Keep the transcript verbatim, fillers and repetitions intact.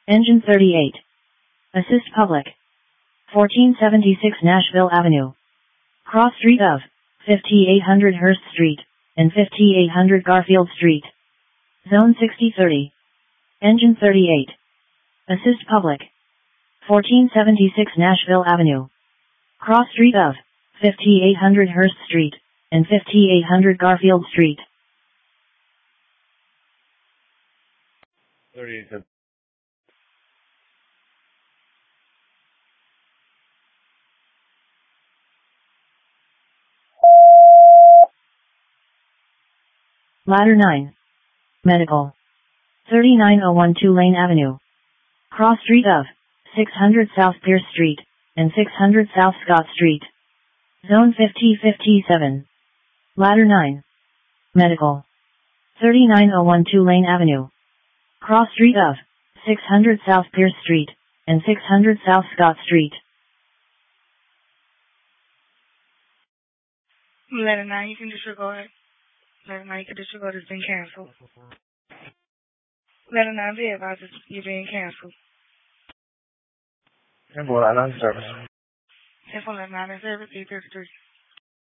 Engine thirty-eight. Assist public. fourteen seventy-six Nashville Avenue. Cross street of fifty-eight hundred Hurst Street and fifty-eight hundred Garfield Street. Zone sixty thirty. Engine thirty-eight. Assist public. fourteen seventy-six Nashville Avenue. Cross street of fifty-eight hundred Hurst Street and fifty-eight hundred Garfield Street. thirty-eight. Ladder nine. Medical. thirty-nine oh one Tulane Avenue. Cross street of six hundred South Pierce Street and six hundred South Scott Street. Zone fifty fifty-seven. Ladder nine. Medical. thirty-nine oh one Tulane Avenue. Cross street of six hundred South Pierce Street and six hundred South Scott Street. Ladder nine, you can disregard. Ladder nine, you can disregard. It's been canceled. Ladder nine, be advised you're being canceled. ten four nine service. ten four nine service, eight thirty-three.